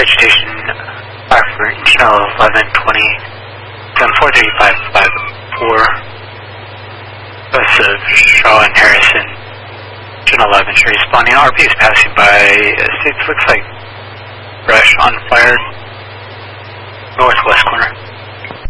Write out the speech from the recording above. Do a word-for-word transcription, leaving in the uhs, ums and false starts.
vegetation, fire for channel eleven twenty, from four three five five four, west of Shaw and Harrison, channel eleven, should responding. R P is passing by, it looks like brush on fire, northwest corner.